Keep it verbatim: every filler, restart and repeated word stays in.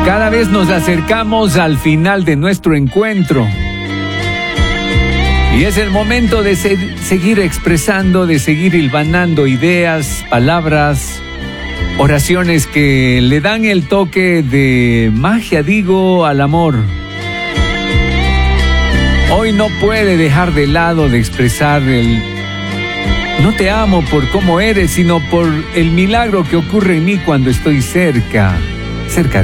Cada vez nos acercamos al final de nuestro encuentro. Y es el momento de se- seguir expresando, de seguir hilvanando ideas, palabras, oraciones que le dan el toque de magia, digo, al amor. Hoy no puede dejar de lado de expresar el no te amo por cómo eres, sino por el milagro que ocurre en mí cuando estoy cerca, cerca